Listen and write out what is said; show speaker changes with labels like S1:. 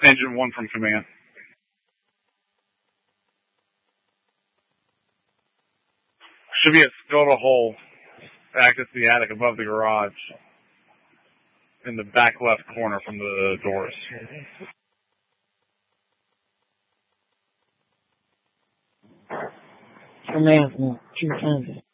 S1: Engine 1 from command. Should be a scuttle hole access to the attic above the garage in the back left corner from the doors.
S2: Command 1, 200.